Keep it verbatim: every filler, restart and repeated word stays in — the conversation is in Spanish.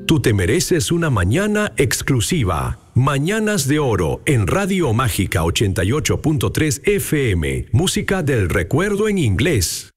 tú te mereces una mañana exclusiva. Mañanas de Oro en Radio Mágica ochenta y ocho punto tres F M. Música del recuerdo en inglés.